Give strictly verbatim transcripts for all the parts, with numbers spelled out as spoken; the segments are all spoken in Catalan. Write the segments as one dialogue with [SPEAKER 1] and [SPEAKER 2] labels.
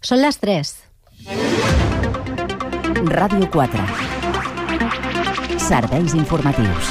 [SPEAKER 1] Són les tres.
[SPEAKER 2] Ràdio quatre. Serveis informatius.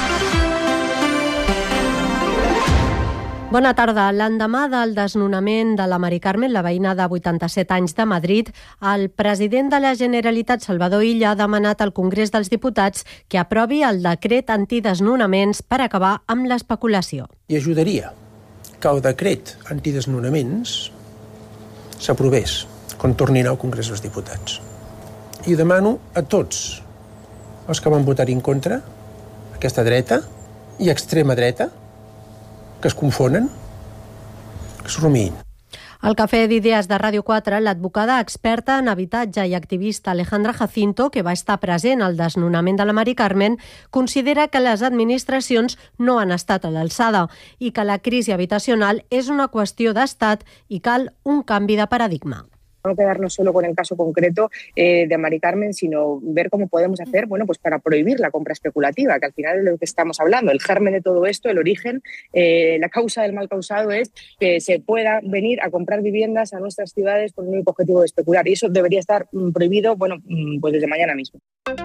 [SPEAKER 1] Bona tarda. L'endemà del desnonament de la Mari Carmen, la veïna de vuitanta-set anys de Madrid, el president de la Generalitat, Salvador Illa, ha demanat al Congrés dels Diputats que aprovi el decret antidesnonaments per acabar amb l'especulació.
[SPEAKER 3] I ajudaria que el decret antidesnonaments s'aprovés quan tornin al Congrés dels Diputats. I demano a tots els que van votar en contra, aquesta dreta i extrema dreta, que es confonen, que es rumiïn.
[SPEAKER 1] Al Cafè d'Idees de Ràdio quatre, l'advocada experta en habitatge i activista Alejandra Jacinto, que va estar present al desnonament de la Mari Carmen, considera que les administracions no han estat a l'alçada i que la crisi habitacional és una qüestió d'estat i cal un canvi de paradigma.
[SPEAKER 4] No quedarnos solo con el caso concreto eh, de Mari Carmen, sino ver cómo podemos hacer, bueno, pues para prohibir la compra especulativa, que al final es de lo que estamos hablando. El germen de todo esto, el origen, eh, la causa del mal causado es que se pueda venir a comprar viviendas a nuestras ciudades con el único objetivo de especular. Y eso debería estar mm, prohibido, bueno, mm, pues desde mañana mismo.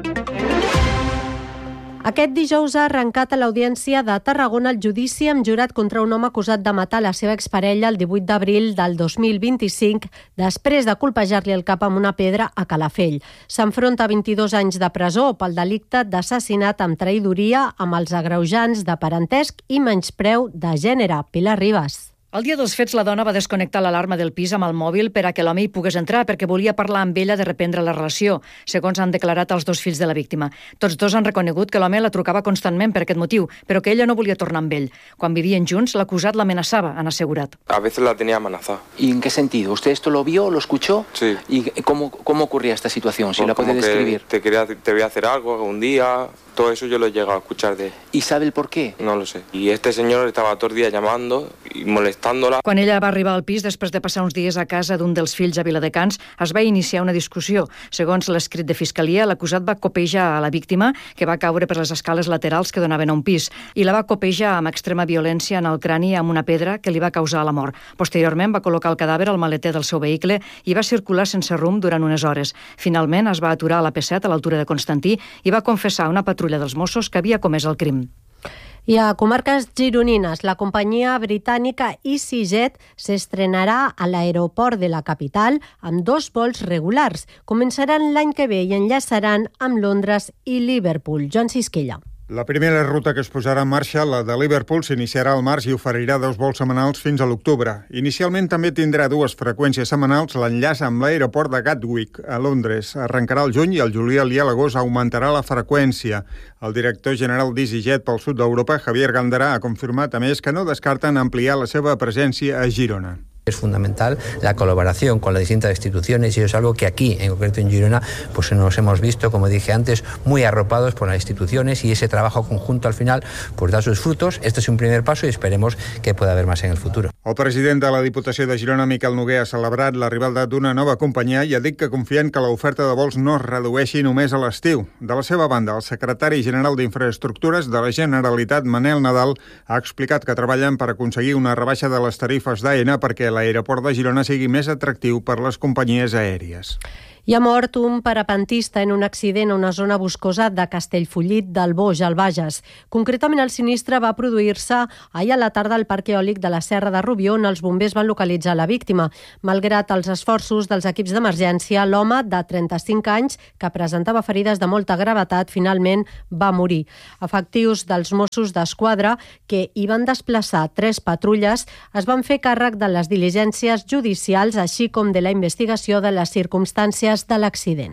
[SPEAKER 1] Aquest dijous ha arrencat a l'Audiència de Tarragona el judici amb jurat contra un home acusat de matar la seva exparella el divuit d'abril del dos mil vint-i-cinc després de colpejar-li el cap amb una pedra a Calafell. S'enfronta a vint-i-dos anys de presó pel delicte d'assassinat amb traïdoria amb els agreujants de parentesc i menyspreu de gènere. Pilar Ribas.
[SPEAKER 5] El dia dels fets, la dona va desconnectar l'alarma del pis amb el mòbil per a que l'home hi pogués entrar perquè volia parlar amb ella de reprendre la relació, segons han declarat els dos fills de la víctima. Tots dos han reconegut que l'home la trucava constantment per aquest motiu, però que ella no volia tornar amb ell. Quan vivien junts, l'acusat l'amenaçava, han assegurat.
[SPEAKER 6] A veces la tenía amenazada.
[SPEAKER 7] ¿Y en qué sentido? ¿Usted esto lo vio, lo escuchó?
[SPEAKER 6] Sí.
[SPEAKER 7] ¿Y cómo, cómo ocurría esta situación? Si
[SPEAKER 6] Pues
[SPEAKER 7] la puede
[SPEAKER 6] como que
[SPEAKER 7] describir.
[SPEAKER 6] Te, quería, te voy a hacer algo un día, todo eso yo lo he llegado a escuchar de...
[SPEAKER 7] ¿Y sabe el por qué?
[SPEAKER 6] No lo sé. Y este señor estaba todo el día llamando y molestándola.
[SPEAKER 5] Quan ella va arribar al pis, després de passar uns dies a casa d'un dels fills a Viladecans, es va iniciar una discussió. Segons l'escrit de Fiscalia, l'acusat va copejar a la víctima, que va caure per les escales laterals que donaven a un pis, i la va copejar amb extrema violència en el crani amb una pedra que li va causar la mort. Posteriorment va col·locar el cadàver al maleter del seu vehicle i va circular sense rumb durant unes hores. Finalment es va aturar a l'A P set a l'altura de Constantí i va confessar a una patrulla dels Mossos que havia comès el crim.
[SPEAKER 1] I a comarques gironines, la companyia britànica EasyJet s'estrenarà a l'aeroport de la capital amb dos vols regulars. Començaran l'any que ve i enllaçaran amb Londres i Liverpool. Joan Sisquella.
[SPEAKER 8] La primera ruta que es posarà en marxa, la de Liverpool, s'iniciarà al març i oferirà dos vols setmanals fins a l'octubre. Inicialment també tindrà dues freqüències setmanals l'enllaç amb l'aeroport de Gatwick, a Londres. Arrencarà el juny i el juliol i a l'agost augmentarà la freqüència. El director general d'EasyJet pel sud d'Europa, Javier Gandarà, ha confirmat a més que no descarten ampliar la seva presència a Girona.
[SPEAKER 9] Es fundamental la colaboración con las distintas instituciones y es algo que aquí, en concreto en Girona, pues nos hemos visto, como dije antes, muy arropados por las instituciones y ese trabajo conjunto al final pues da sus frutos. Este es un primer paso y esperemos que pueda haber más en el futuro.
[SPEAKER 8] El president de la Diputació de Girona, Miquel Noguer, ha celebrat l'arribada d'una nova companyia i ha dit que confien que l'oferta de vols no es redueixi només a l'estiu. De la seva banda, el secretari general d'Infraestructures de la Generalitat, Manel Nadal, ha explicat que treballen per aconseguir una rebaixa de les tarifes d'Aena perquè l'aeroport de Girona sigui més atractiu per les companyies aèries.
[SPEAKER 1] Hi ha mort un parapentista en un accident a una zona boscosa de Castellfollit del Boix, al Bages. Concretament, el sinistre va produir-se ahir a la tarda al Parc Eòlic de la Serra de Rubió, on els bombers van localitzar la víctima. Malgrat els esforços dels equips d'emergència, l'home de trenta-cinc anys, que presentava ferides de molta gravetat, finalment va morir. Efectius dels Mossos d'Esquadra, que hi van desplaçar tres patrulles, es van fer càrrec de les diligències judicials, així com de la investigació de les circumstàncies de l'accident.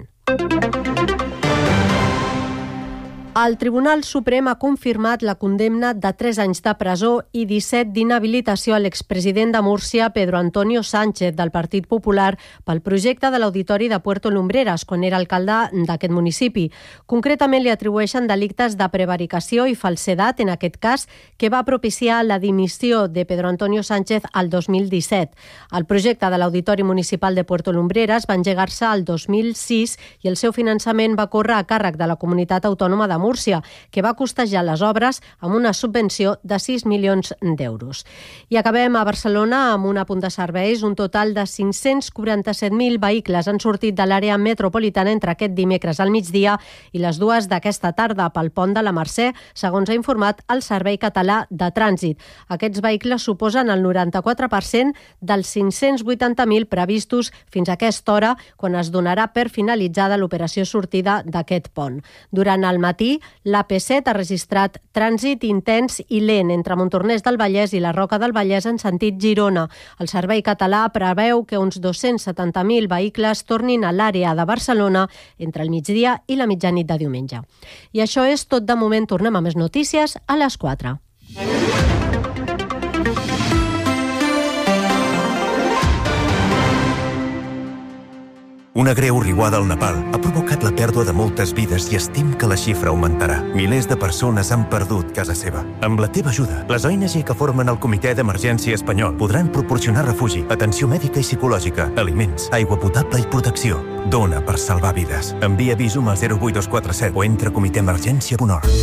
[SPEAKER 1] El Tribunal Suprem ha confirmat la condemna de tres anys de presó i disset d'inhabilitació a l'expresident de Múrcia, Pedro Antonio Sánchez, del Partit Popular, pel projecte de l'Auditori de Puerto Lumbreras, quan era alcalde d'aquest municipi. Concretament li atribueixen delictes de prevaricació i falsedat, en aquest cas, que va propiciar la dimissió de Pedro Antonio Sánchez al dos mil disset. El projecte de l'Auditori Municipal de Puerto Lumbreras va engegar-se al dos mil sis i el seu finançament va córrer a càrrec de la Comunitat Autònoma de Múrcia, que va costejar les obres amb una subvenció de sis milions d'euros. I acabem a Barcelona amb un apunt de serveis. Un total de cinc-cents quaranta-set mil vehicles han sortit de l'àrea metropolitana entre aquest dimecres al migdia i les dues d'aquesta tarda pel pont de la Mercè, segons ha informat el Servei Català de Trànsit. Aquests vehicles suposen el noranta-quatre per cent dels cinc-cents vuitanta mil previstos fins a aquesta hora, quan es donarà per finalitzada l'operació sortida d'aquest pont. Durant el matí, l'A P set ha registrat trànsit intens i lent entre Montornès del Vallès i la Roca del Vallès en sentit Girona. El Servei Català preveu que uns dos-cents setanta mil vehicles tornin a l'àrea de Barcelona entre el migdia i la mitjanit de diumenge. I això és tot de moment. Tornem a més notícies a les quatre.
[SPEAKER 10] Una greu riuada al Nepal ha provocat la pèrdua de moltes vides i estim que la xifra augmentarà. Milers de persones han perdut casa seva. Amb la teva ajuda, les O N G que formen el Comitè d'Emergència Espanyol podran proporcionar refugi, atenció mèdica i psicològica, aliments, aigua potable i protecció. Dona per salvar vides. Envia Visum al zero vuit dos quatre set o entra a comitè emergència punt org.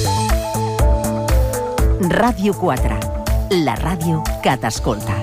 [SPEAKER 2] Ràdio quatre, la ràdio que t'escolta.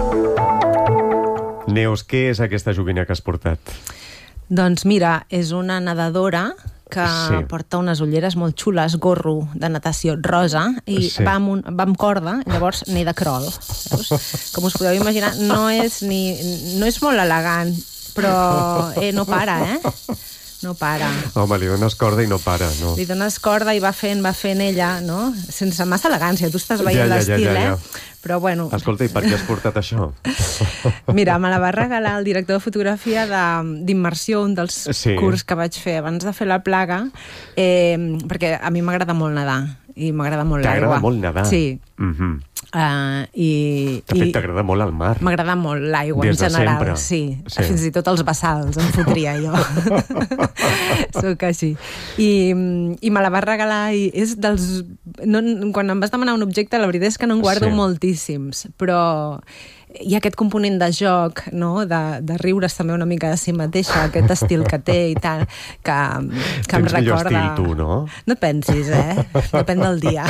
[SPEAKER 11] Neus, què és aquesta joguina que has portat?
[SPEAKER 12] Doncs mira, és una nedadora que sí. porta unes ulleres molt xules, gorro de natació rosa, i sí. va, amb un, va amb corda, llavors neda crawl. Veus? Com us podeu imaginar, no és, ni, no és molt elegant, però eh, no para, eh? No para.
[SPEAKER 11] Home, li dones corda i no para, no?
[SPEAKER 12] Li dones corda i va fent, va fent ella, no? Sense massa elegància, tu estàs veient ja, ja, l'estil, ja, ja, ja. eh? Però bueno...
[SPEAKER 11] Escolta, i per què has portat això?
[SPEAKER 12] Mira, me la va regalar el director de fotografia d'immersió, un dels sí. curs que vaig fer abans de fer la plaga, eh, perquè a mi m'agrada molt nedar, i m'agrada molt l'aigua.
[SPEAKER 11] T'agrada molt nedar?
[SPEAKER 12] Sí.
[SPEAKER 11] Mhm.
[SPEAKER 12] Uh, i,
[SPEAKER 11] de fet, t'agrada molt el mar.
[SPEAKER 12] M'agrada molt l'aigua en general, sí. sí. Fins i tot els bassals em fotria jo. Soc així. I, I me la va regalar i és dels... No, quan em vas demanar un objecte, la veritat és que no en guardo sí. moltíssims, però hi ha aquest component de joc, no? de, de riure's també una mica de si mateixa, aquest estil que té i tal, que, que em recorda... Tens millor
[SPEAKER 11] estil tu, no?
[SPEAKER 12] No et pensis, eh? Depèn del dia.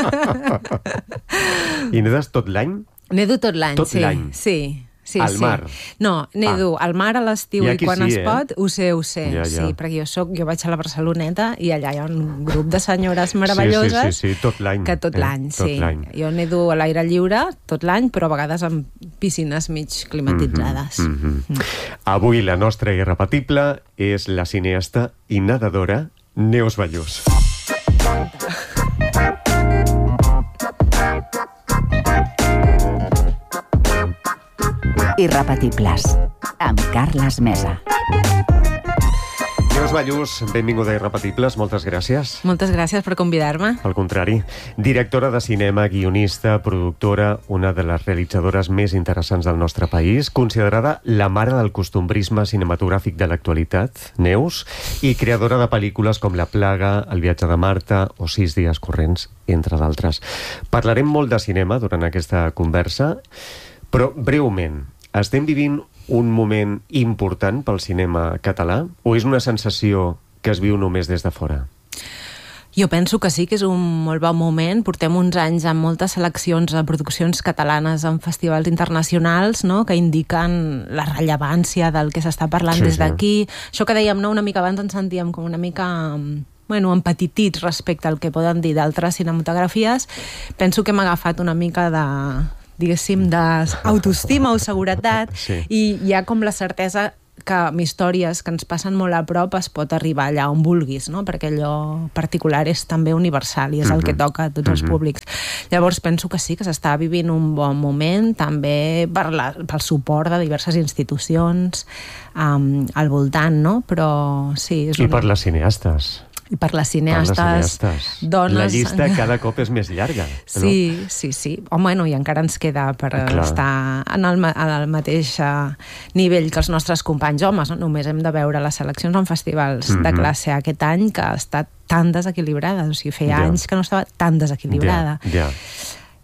[SPEAKER 11] I nedes tot l'any?
[SPEAKER 12] Nedo tot l'any,
[SPEAKER 11] tot
[SPEAKER 12] sí.
[SPEAKER 11] l'any?
[SPEAKER 12] Sí. Sí,
[SPEAKER 11] al
[SPEAKER 12] sí.
[SPEAKER 11] mar?
[SPEAKER 12] No, nedo ah. al mar a l'estiu i quan
[SPEAKER 11] sí,
[SPEAKER 12] es
[SPEAKER 11] eh?
[SPEAKER 12] pot, ho sé, ho sé. Ja, ja. Sí, perquè jo soc, jo vaig a la Barceloneta i allà hi ha un grup de senyores meravelloses.
[SPEAKER 11] Sí, sí, sí, sí. tot l'any.
[SPEAKER 12] Que tot eh? l'any, sí. Tot jo nedo a l'aire lliure tot l'any, però a vegades amb piscines mig climatitzades.
[SPEAKER 11] Mm -hmm. Mm. Avui la nostra irrepetible és la cineasta i nedadora Neus Ballús.
[SPEAKER 2] Irrepetibles, amb Carles Mesa.
[SPEAKER 11] Neus Ballús, benvinguda a Irrepetibles, moltes gràcies.
[SPEAKER 12] Moltes gràcies per convidar-me.
[SPEAKER 11] Al contrari. Directora de cinema, guionista, productora, una de les realitzadores més interessants del nostre país, considerada la mare del costumbrisme cinematogràfic de l'actualitat, Neus, i creadora de pel·lícules com La plaga, El viatge de Marta o Sis dies corrents, entre d'altres. Parlarem molt de cinema durant aquesta conversa, però breument, estem vivint un moment important pel cinema català o és una sensació que es viu només des de fora?
[SPEAKER 12] Jo penso que sí, que és un molt bon moment. Portem uns anys amb moltes seleccions de produccions catalanes en festivals internacionals, no?, que indiquen la rellevància del que s'està parlant sí, des d'aquí. Sí. Això que dèiem, no?, una mica abans ens sentíem com una mica... bueno, empetitits respecte al que poden dir d'altres cinematografies. Penso que hem agafat una mica de... diguéssim, d'autoestima o seguretat, sí. i hi ha com la certesa que amb històries que ens passen molt a prop es pot arribar allà on vulguis, no? Perquè allò particular és també universal i és mm-hmm. el que toca a tots mm-hmm. els públics. Llavors penso que sí, que s'està vivint un bon moment, també per la, pel suport de diverses institucions um, al voltant, no? Però sí... És
[SPEAKER 11] I una... per les cineastes.
[SPEAKER 12] I per les cineastes, per les cineastes, dones...
[SPEAKER 11] La llista cada cop és més llarga.
[SPEAKER 12] Sí,
[SPEAKER 11] no?
[SPEAKER 12] sí, sí. Oh, bueno, i encara ens queda per Clar. estar en el, en el mateix nivell que els nostres companys homes. No? Només hem de veure les seleccions en festivals mm-hmm. de classe aquest any, que ha estat tan desequilibrada. O sigui, feia ja. anys que no estava tan desequilibrada.
[SPEAKER 11] Ja, ja.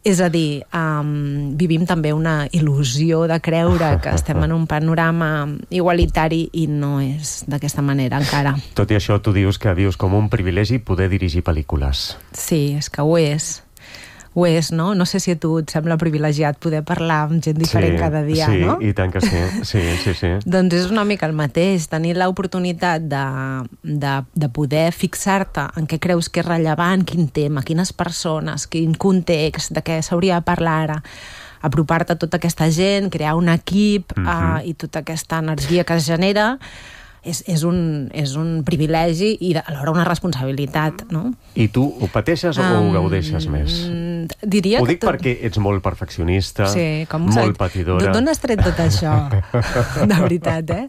[SPEAKER 12] És a dir, um, vivim també una il·lusió de creure que estem en un panorama igualitari i no és d'aquesta manera encara.
[SPEAKER 11] Tot i això, tu dius que vius com un privilegi poder dirigir pel·lícules.
[SPEAKER 12] Sí, és que ho és. Ho és, no? No sé si a tu et sembla privilegiat poder parlar amb gent diferent
[SPEAKER 11] sí,
[SPEAKER 12] cada dia,
[SPEAKER 11] sí,
[SPEAKER 12] no?
[SPEAKER 11] Sí, i tant que sí. sí, sí, sí.
[SPEAKER 12] Doncs és una mica el mateix, tenir l'oportunitat de, de, de poder fixar-te en què creus que és rellevant, quin tema, quines persones, quin context, de què s'hauria de parlar ara, apropar-te a tota aquesta gent, crear un equip mm-hmm. uh, i tota aquesta energia que es genera, és, és, un, és un privilegi i alhora una responsabilitat, no?
[SPEAKER 11] I tu ho pateixes um, o ho gaudeixes més?
[SPEAKER 12] Diria
[SPEAKER 11] ho dic
[SPEAKER 12] que tot...
[SPEAKER 11] perquè ets molt perfeccionista,
[SPEAKER 12] sí, com
[SPEAKER 11] molt patidora.
[SPEAKER 12] D'on has tret tot això? De veritat, eh?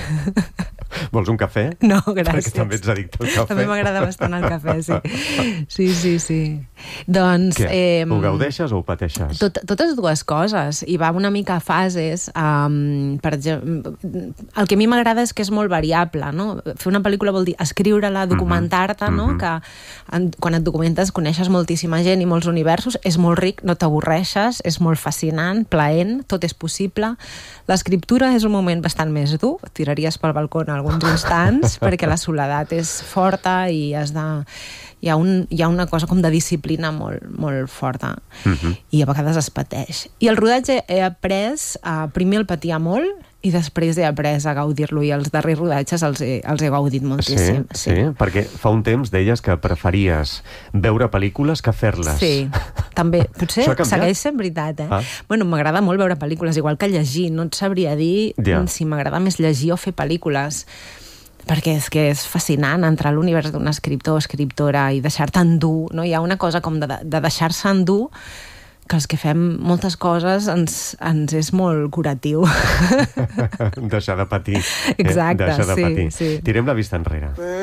[SPEAKER 11] Vols un cafè?
[SPEAKER 12] No, gràcies.
[SPEAKER 11] Perquè també ets addicte al cafè.
[SPEAKER 12] També m'agrada bastant el cafè, sí. Sí, sí, sí. Doncs...
[SPEAKER 11] Què?
[SPEAKER 12] Eh,
[SPEAKER 11] ho gaudeixes o ho pateixes?
[SPEAKER 12] Tot, totes dues coses. I va una mica a fases. Um, per exemple, el que a mi m'agrada és que és molt variable, no? Fer una pel·lícula vol dir escriure-la, documentar-te, no? Mm-hmm. Que en, quan et documentes coneixes moltíssima gent i molts universos, és molt ric, no t'avorreixes, és molt fascinant, plaent, tot és possible. L'escriptura és un moment bastant més dur, tiraries pel balcó en alguns instants, perquè la soledat és forta i has de... Hi ha, un, hi ha una cosa com de disciplina molt, molt forta. Mm-hmm. I a vegades es pateix. I el rodatge he après a primer el patia molt i després he après a gaudir-lo, i els darrers rodatges els he, els he gaudit moltíssim.
[SPEAKER 11] Sí, sí, sí, perquè fa un temps deies que preferies veure pel·lícules que fer-les.
[SPEAKER 12] Sí, també. Potser segueix sent veritat, eh? Ah. Bueno, m'agrada molt veure pel·lícules, igual que llegir. No et sabria dir ja. si m'agrada més llegir o fer pel·lícules, perquè és que és fascinant entrar a l'univers d'un escriptor o escriptora i deixar-te endur, no? Hi ha una cosa com de, de deixar-se endur, que els que fem moltes coses ens, ens és molt curatiu.
[SPEAKER 11] Deixar de patir.
[SPEAKER 12] Exacte,
[SPEAKER 11] eh? Deixar de
[SPEAKER 12] sí,
[SPEAKER 11] patir.
[SPEAKER 12] sí.
[SPEAKER 11] Tirem la vista enrere.